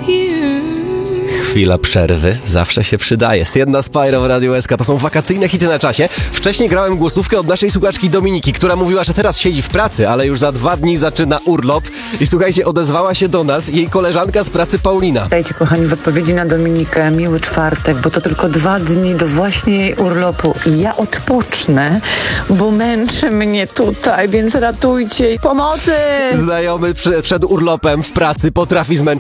Chwila przerwy zawsze się przydaje. Jedna Spyro w Radiu SK. To są wakacyjne hity na czasie. Wcześniej grałem głosówkę od naszej słuchaczki Dominiki, która mówiła, że teraz siedzi w pracy, ale już za 2 dni zaczyna urlop. I słuchajcie, odezwała się do nas jej koleżanka z pracy Paulina. Dajcie, kochani, w odpowiedzi na Dominikę miły czwartek, bo to tylko 2 dni do właśnie jej urlopu. I ja odpocznę, bo męczy mnie tutaj, więc ratujcie. Pomocy! Znajomy przed urlopem w pracy potrafi zmęczyć.